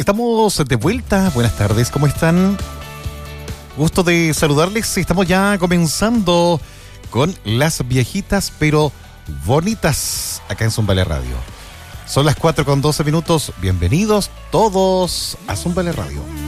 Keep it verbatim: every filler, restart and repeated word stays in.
Estamos de vuelta. Buenas tardes, ¿cómo están? Gusto de saludarles. Estamos ya comenzando con las viejitas pero bonitas acá en Zumbale Radio. Son las cuatro con doce minutos. Bienvenidos todos a Zumbale Radio.